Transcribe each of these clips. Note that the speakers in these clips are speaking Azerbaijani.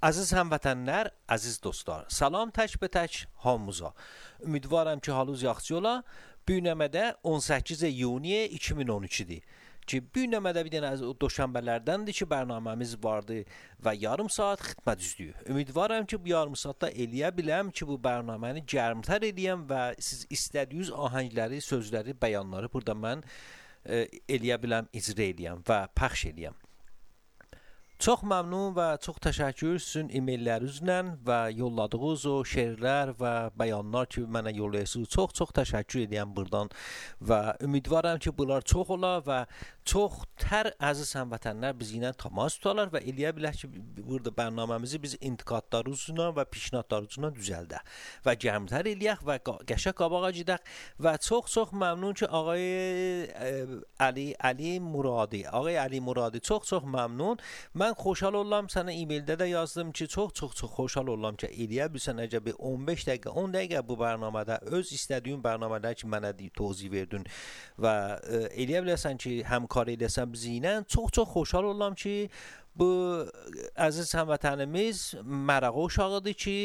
Əziz həmvətənlər, əziz dostlar, salam tək be tək hamımıza. Ümidvaram ki, halınız yaxşı ola. Bu günəmədə 18 iyun 2013-dir. Ki bu günəmədə bir dənə doşənbələrdəndir ki, bərnaməmiz vardı və yarım saat xidmət üzlüyü. Ümidvaram ki, bu yarım saatda eləyə biləm ki, bu bərnaməni gərmtər eləyəm və siz istədiyiniz ahəngləri, sözləri, bəyanları burada mən eləyə biləm, icra eləyəm və pəxş eləyəm. Çox məmnun və çox təşəkkür sizin e-maillərinizlə və yolladığınız o şeirlər və bəyanlar ki, mənə yollayırsınız. Çox təşəkkür edirəm buradan və ümidvaram ki, bunlar çox olar və çox tər əziz həmvətənlər bizimlə təmas tutarlar və eləyə bilər ki, burada bərnaməmizi biz intiqadlarımızla və pişnahlarımızla düzəldək və gərmtər eləyək və qəşəng qabağa gedək və çox məmnun ki, ağay Ali Muradi çox məmnun. Mən xoşhal oldum, sənə e-maildə də yazdım ki, çox xoşhal oldum ki, eləyə bilsən əgər bir 15 dəqiqə, 10 dəqiqə bu bərnamədə öz istədiyin bərnamələr ki, mənə tozih verdin və eləyə bilərsən ki, həmkar eləsən bizimlə. Çox xoşhal oldum ki, bu əziz həmvətənimiz Mərağa uşağıdır ki,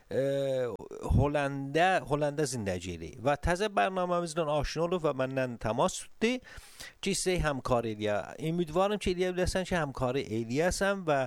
Hollanda zindəci eləyir və təzə bərnaməmizlə aşina olub və məndən təmas tutdu ki, sizə həmkar eləyə. Ümidvarım ki, eləyə bilərsən ki, həmkarı eləyəsən və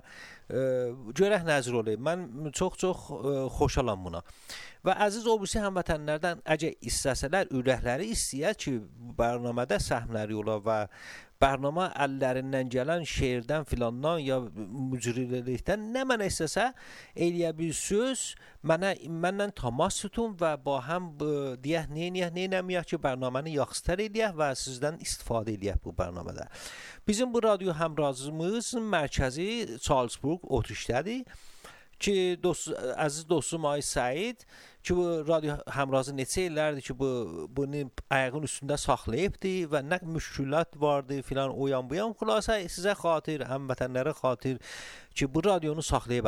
görək nəzir olur. Mən çox xoşalam buna. Və əziz obüsi həmvətənlərdən əgər istəsələr, ürəkləri istəyər ki, bərnamədə səhmləri ola və bərnamə əllərindən gələn şeirdən filandan ya mücrirlikdən nə mənə istəsə eləyə bir söz məndən təmas tutun və ba həm deyək neynəməyək ki, bərnaməni yaxşıtər eləyək və sizdən istifadə eləyək bu bərnamədə. Bizim bu radyo həmrazımızın mərkəzi Charlesburg, Otrişdədir ki, əziz dostum Ay Səid ki, bu radyo həmrazı neçə illərdir ki, bunu ayağın üstündə saxlayıbdı və nə müşkülات vardı filan o yan bu yan. Xülasə sizə xatir, həmvətənlərə xatir ki, bu radionu saxlayıb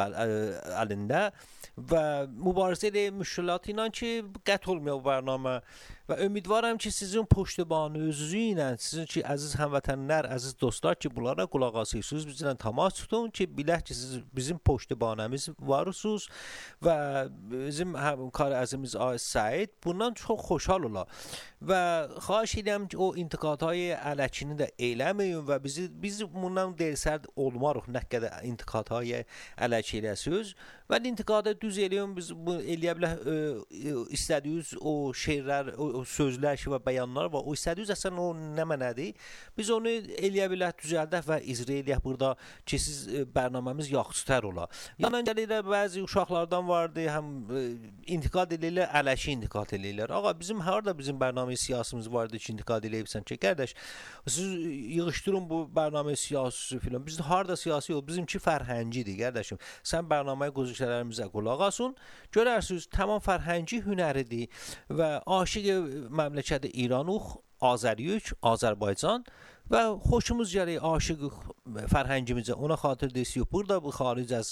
əlində və mübarizə ilə müşkülat ilə ki, qət olmuyor bu bərnamə və ümidvaram ki, sizin puştibanınızı ilə, sizin ki, əziz həmvətənlər, əziz dostlar ki, bunlara qulaq asırsınız, bizlə təmas tutun ki, bilək ki, siz bizim puştibanəmiz varsınız və bizim həmkar əzimiz Ay Səid bundan çox xoşhal olar və xahiş edirəm ki, o intiqadهای ələkini də eləməyin və biz bundan dersərd olmarıq nə qədər intiqadهای ələk eləsiniz və intiqadı düz eləyin, biz bu eləyə bilər istədiyiniz o şeirlər, o sözlər ki və bəyanlar var, o istədiyiniz əslən o nə mənədir, biz onu eləyə bilər düzəldək və icra eləyək burada ki, siz bərnaməmiz yaxşıtər olar. Yandan gəlirlər bəzi uşaqlardan vardı, həm intiqad eləyirlər, ələşi intiqad eləyirlər. Ağa, bizim harada bizim bərnamə siyasımız vardı ki, intiqad eləyibsən ki, qardaş, siz yığışdırın bu bərnamə siyasisi filan. Bizdə harada siyasi yox, bizimki fərhəngidir, qardaşım. Sən bərnaməyə qozuşələrimizə qulaq asın, görərsiniz, tamam fərhəngi hünəridir və aşiq məmləkəti İranıq, Azəriyük, Azərbaycan və xoşumuz gəlir aşiq fərhəngimizə, ona xatir deyirik, burada bu xaric az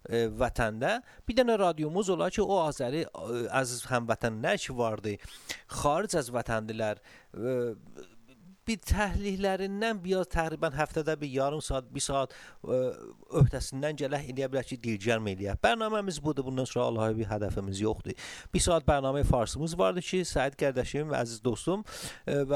vətəndə bir dənə radiomuz olar ki, o Azəri əziz həmvətənlər ki vardı, xaric az vətəndilər bir təhlillərindən biraz təqribən həftədə bir yarım saat, bir saat öhdəsindən gələk eləyə bilər ki, dilgərm eləyək. Bərnaməmiz budur, bundan sonra Allah'a bir hədəfimiz yoxdur. Bir saat bərnamə farsımız vardı ki, Səid qardaşım, əziz dostum və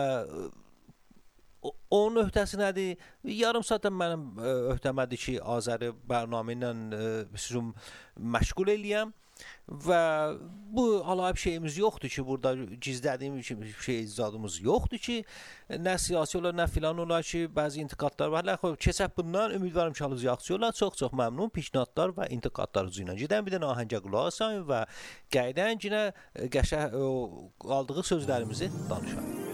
onun öhdəsi nədir? Yarım saatdan mənim öhdəmədir ki, Azəri bərnamə ilə sizin məşğul eləyəm. Və bu alayıb şeyimiz yoxdur ki, burada gizlədiyim şey icadımız yoxdur ki, nə siyasi olar, nə filan olar ki, bəzi intiqadlar var. Keçək bundan, ümidvarım ki, halınız yaxşı olar. Çox məmnun pişnahlar və intiqadlarınız ilə. Gedən bir dənə ahəngə qulaq asın və qayıdan yenə qəşəng qaldığı sözlərimizi danışaq.